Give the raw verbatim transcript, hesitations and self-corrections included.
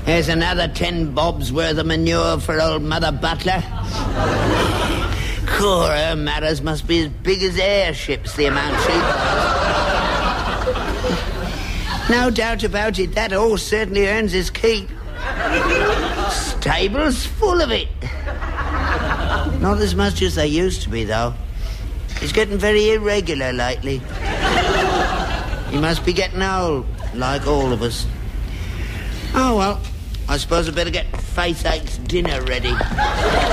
Here's another ten bobs worth of manure for old Mother Butler. Core, her matters must be as big as airships, the amount she... No doubt about it, that horse certainly earns his keep. Stable's full of it. Not as much as they used to be, though. He's getting very irregular lately. He must be getting old, like all of us. Oh, well, I suppose I'd better get Faith Ake's dinner ready.